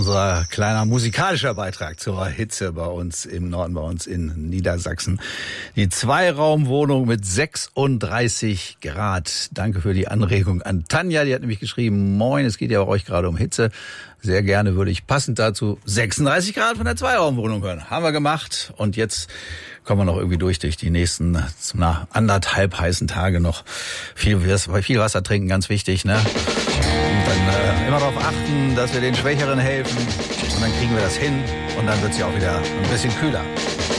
unser kleiner musikalischer Beitrag zur Hitze bei uns im Norden, bei uns in Niedersachsen. Die Zweiraumwohnung mit 36 Grad. Danke für die Anregung an Tanja. Die hat nämlich geschrieben, moin, es geht ja bei euch gerade um Hitze. Sehr gerne würde ich passend dazu 36 Grad von der Zweiraumwohnung hören. Haben wir gemacht und jetzt kommen wir noch irgendwie durch die nächsten anderthalb heißen Tage noch. Viel Wasser trinken, ganz wichtig, ne? Und dann immer darauf achten, dass wir den Schwächeren helfen. Und dann kriegen wir das hin. Und dann wird es ja auch wieder ein bisschen kühler.